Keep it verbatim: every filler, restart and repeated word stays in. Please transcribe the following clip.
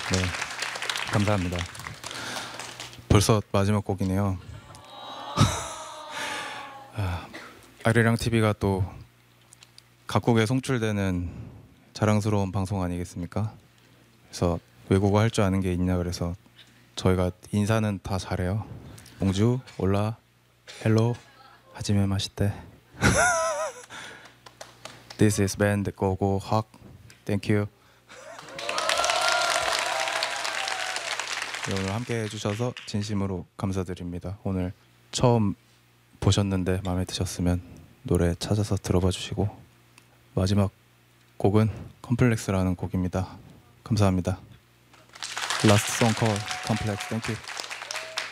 네, 감사합니다. 벌써 마지막 곡이네요. 아, 아리랑 티비가 또 각국에 송출되는 자랑스러운 방송 아니겠습니까? 그래서 외국어 할 줄 아는 게 있냐 그래서 저희가 인사는 다 잘해요. 몽주, 올라, 헬로, 하지메 마시테. This is band Go Go Hawk. Thank you. 오늘 함께 해주셔서 진심으로 감사드립니다. 오늘 처음 보셨는데 마음에 드셨으면 노래 찾아서 들어봐 주시고 마지막 곡은 컴플렉스라는 곡입니다. 감사합니다. Last song called Complex. Thank you.